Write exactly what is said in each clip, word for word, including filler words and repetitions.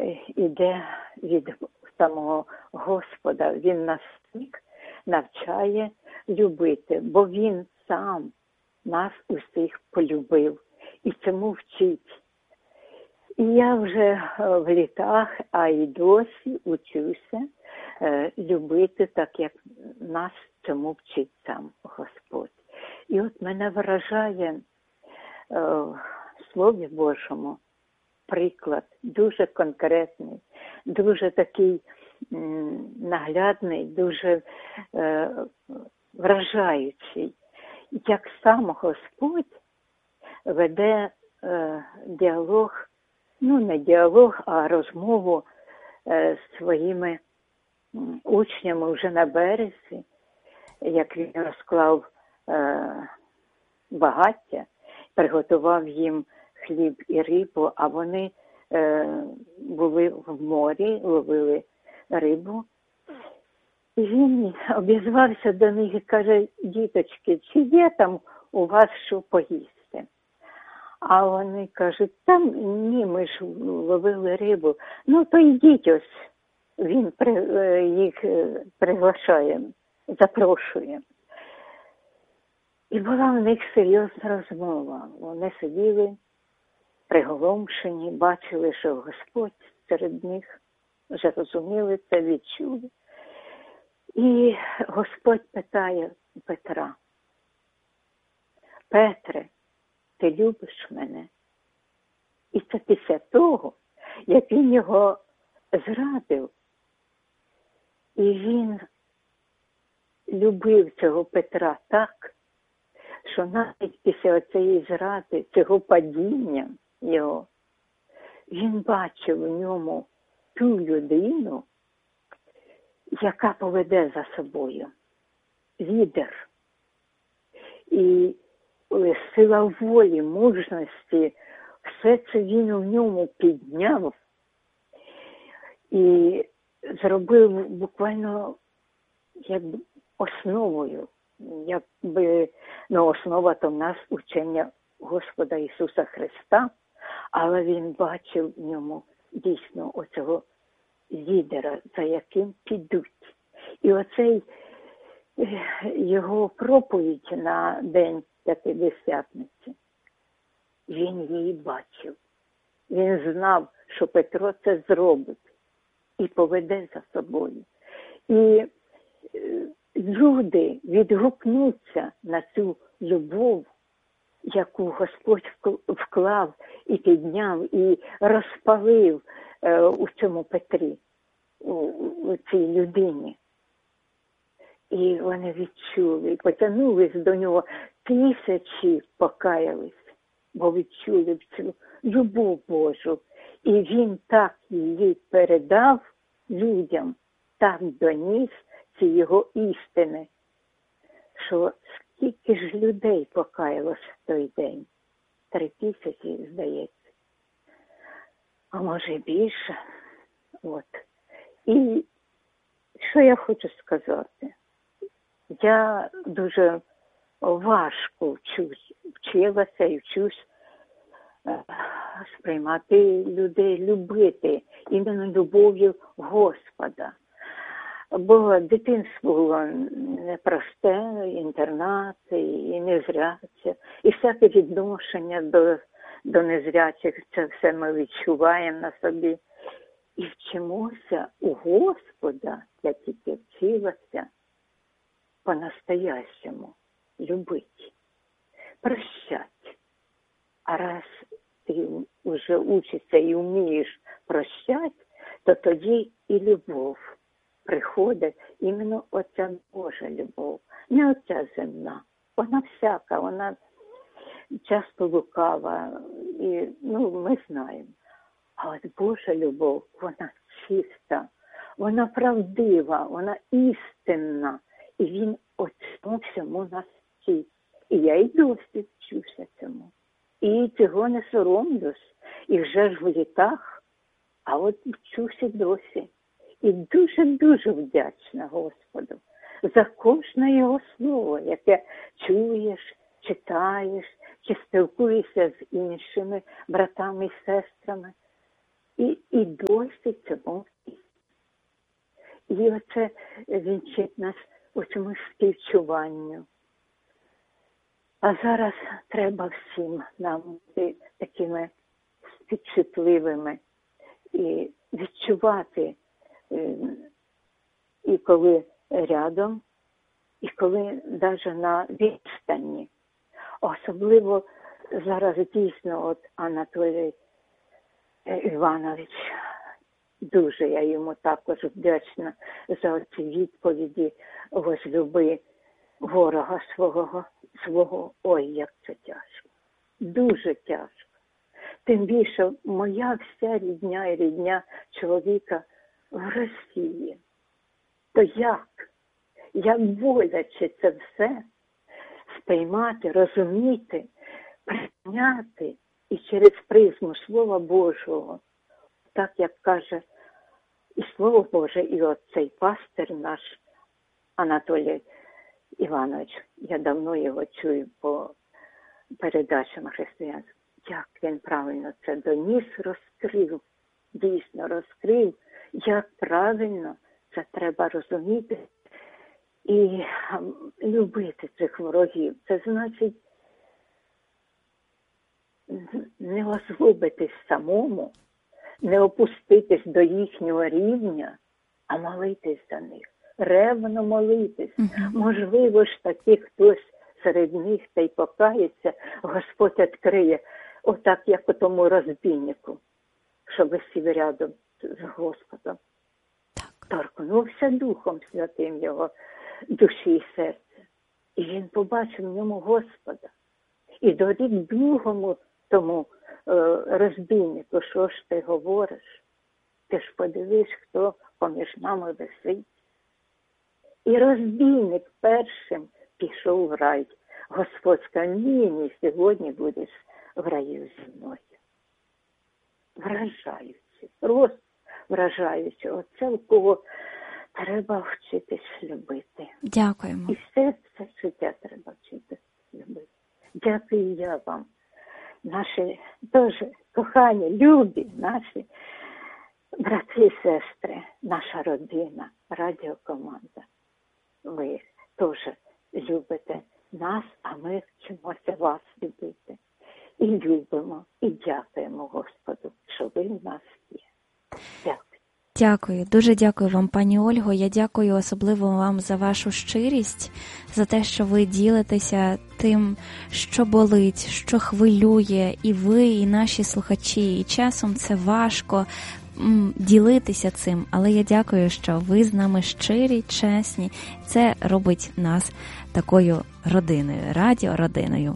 іде від самого Господа. Він нас всіх навчає любити, бо Він сам нас усіх полюбив і цьому вчить. І я вже в літах, а й досі учуся е, любити так, як нас цьому вчить сам Господь. І от мене вражає е, в Слові Божому приклад, дуже конкретний, дуже такий м, наглядний, дуже е, вражаючий. Як сам Господь веде е, діалог, ну не діалог, а розмову е, з своїми учнями вже на березі, як він розклав е, багаття, приготував їм хліб і рибу, а вони е, були в морі, ловили рибу. І він обізвався до них і каже: діточки, чи є там у вас що поїсти? А вони кажуть: там ні, ми ж ловили рибу. Ну, то йдіть ось. Він при, їх приглашає, запрошує. І була в них серйозна розмова. Вони сиділи приголомшені, бачили, що Господь серед них, вже розуміли це, відчули. І Господь питає Петра: Петре, ти любиш мене? І це після того, як він його зрадив. І він любив цього Петра так, що навіть після цієї зради, цього падіння його, він бачив в ньому ту людину, яка поведе за собою. Лідер. І сила волі, мужності, все це він у ньому підняв і зробив буквально якби основою, якби, ну, основа то в нас учення Господа Ісуса Христа, але він бачив в ньому дійсно оцього лідера, за яким підуть. І оцей його проповідь на День П'ятидесятниці, він її бачив. Він знав, що Петро це зробить і поведе за собою. І люди відгукнуться на цю любов, яку Господь вклав і підняв, і розпалив е, у цьому Петрі, у, у цій людині. І вони відчули, і потягнулись до нього, тисячі покаялись, бо відчули цю любов Божу. І він так її передав людям, так доніс ці його істини, що скільки ж людей покаялось в той день? Три тисячі, здається. А може більше. От. І що я хочу сказати? Я дуже важко вчусь, вчилася і вчусь сприймати людей, любити іменно любов'ю Господа. Бо дитинство було непросте, інтернат, і незряче, і всяке відношення до, до незрячих, це все ми відчуваємо на собі. І вчимося у Господа, я тільки вчилася, по-настоящему любить, прощать. А раз ти вже учишся і вмієш прощать, то тоді і любов приходить, іменно оця Божа любов, не оця земна. Вона всяка, вона часто лукава, і, ну, ми знаємо. А от Божа любов, вона чиста, вона правдива, вона істинна. І він цьому всьому нас вчить. І я й досі вчуся цьому. І цього не соромлюсь. І вже ж в літах, а от вчуся досі. І дуже-дуже вдячна Господу за кожне його слово, яке чуєш, читаєш, чи спілкуєшся з іншими братами і сестрами. І, і досі цьому. І оце він вчить нас у цьому співчуванню. А зараз треба всім нам бути такими співчутливими і відчувати, і коли рядом, і коли навіть на відстані. Особливо зараз дійсно от Анатолій Іванович, дуже я йому також вдячна за ці відповіді возлюби ворога свого, свого. Ой, як це тяжко. Дуже тяжко. Тим більше моя вся рідня і рідня чоловіка в Росії. То як? Як боляче це все сприймати, розуміти, прийняти і через призму Слова Божого, так як каже і Слово Боже, і оцей пастир наш Анатолій Іванович, я давно його чую по передачам християнським, як він правильно це доніс, розкрив, дійсно розкрив, як правильно це треба розуміти і любити цих ворогів. Це значить не озлобитись самому, не опуститись до їхнього рівня, а молитись за них, ревно молитись. Uh-huh. Можливо ж таки хтось серед них та й покається, Господь відкриє, отак, як у тому розбійнику, що висів рядом з Господом. Торкнувся Духом Святим його душі і серця. І він побачив в ньому Господа. І дорік другому тому е, розбійнику, що ж ти говориш? Ти ж подивись, хто поміж нами висить. І розбійник першим пішов в рай. Господь сказав, ні, сьогодні будеш в раю зі мною. Вражаючи, просто вражаючи. Оце, в кого треба вчитись любити. Дякуємо. І все це життя треба вчитись любити. Дякую я вам, наші дуже кохані, любі, наші брати і сестри, наша родина, радіокоманда. Ви теж любите нас, а ми вчимося вас любити. І любимо, і дякуємо Господу, що ви в нас є. Дякую. Дякую, дуже дякую вам, пані Ольго. Я дякую особливо вам за вашу щирість, за те, що ви ділитеся тим, що болить, що хвилює, і ви, і наші слухачі. І часом це важко м, ділитися цим, але я дякую, що ви з нами щирі, чесні. Це робить нас такою родиною, радіородиною.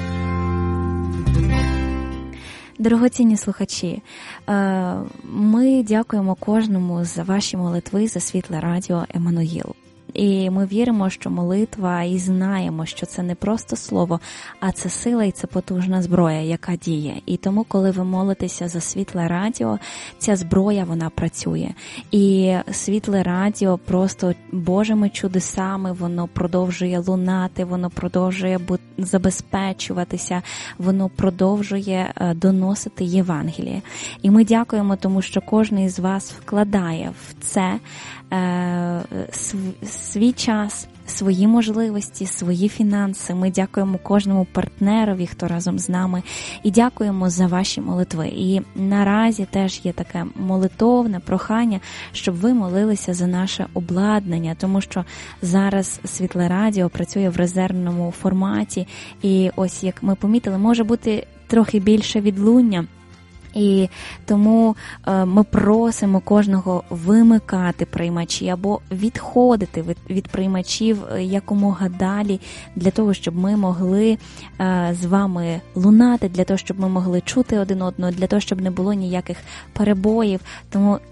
Дорогоцінні слухачі, ми дякуємо кожному за ваші молитви за Світле Радіо Еммануїл. І ми віримо, що молитва, і знаємо, що це не просто слово, а це сила і це потужна зброя, яка діє. І тому, коли ви молитеся за Світле Радіо, ця зброя, вона працює. І Світле Радіо просто Божими чудесами, воно продовжує лунати, воно продовжує забезпечуватися, воно продовжує доносити Євангеліє. І ми дякуємо, тому що кожен із вас вкладає в це свій час, свої можливості, свої фінанси. Ми дякуємо кожному партнерові, хто разом з нами, і дякуємо за ваші молитви. І наразі теж є таке молитовне прохання, щоб ви молилися за наше обладнання, тому що зараз Світле Радіо працює в резервному форматі, і ось, як ми помітили, може бути трохи більше відлуння. І тому е, ми просимо кожного вимикати приймачі або відходити від, від приймачів якомога далі, для того, щоб ми могли е, з вами лунати, для того, щоб ми могли чути один одного, для того, щоб не було ніяких перебоїв. Тому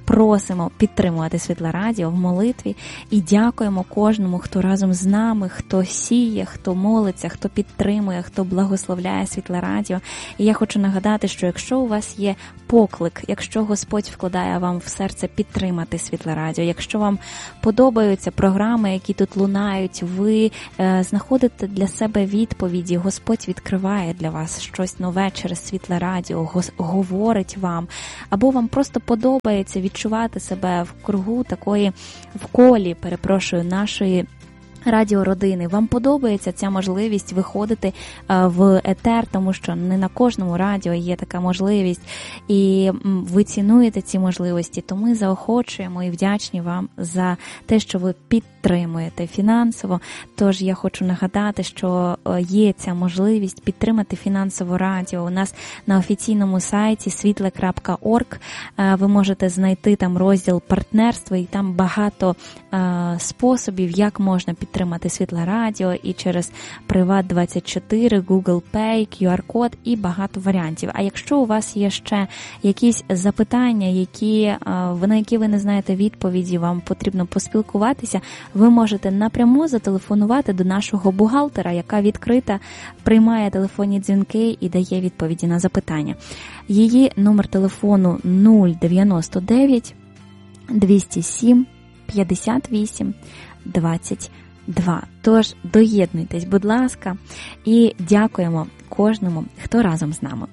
просимо підтримувати Світле Радіо в молитві і дякуємо кожному, хто разом з нами, хто сіє, хто молиться, хто підтримує, хто благословляє Світле Радіо. І я хочу нагадати, що якщо у вас є поклик, якщо Господь вкладає вам в серце підтримати Світле Радіо, якщо вам подобаються програми, які тут лунають, ви е, знаходите для себе відповіді, Господь відкриває для вас щось нове через Світле Радіо, гос, говорить вам, або вам просто подобається відчувати себе в кругу такої, в колі, перепрошую, нашої радіородини. Вам подобається ця можливість виходити в етер, тому що не на кожному радіо є така можливість, і ви цінуєте ці можливості, то ми заохочуємо і вдячні вам за те, що ви підтримуєте фінансово. Тож я хочу нагадати, що є ця можливість підтримати фінансово радіо. У нас на офіційному сайті світле крапка орг ви можете знайти там розділ партнерства, і там багато способів, як можна підтримати підтримати Світле Радіо і через Приват двадцять чотири, Google Pay, кью ар-код і багато варіантів. А якщо у вас є ще якісь запитання, які, на які ви не знаєте відповіді, вам потрібно поспілкуватися, ви можете напряму зателефонувати до нашого бухгалтера, яка відкрита, приймає телефонні дзвінки і дає відповіді на запитання. Її номер телефону нуль дев'яносто дев'ять двісті сім п'ятдесят вісім двадцять два. Тож доєднуйтесь, будь ласка, і дякуємо кожному, хто разом з нами.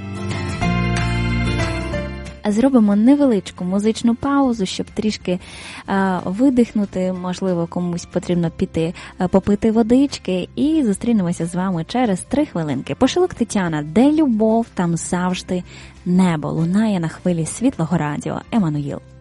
Зробимо невеличку музичну паузу, щоб трішки е, видихнути, можливо, комусь потрібно піти е, попити водички, і зустрінемося з вами через три хвилинки. Пошилок Тетяна, де любов, там завжди небо, лунає на хвилі Світлого Радіо. Еммануїл.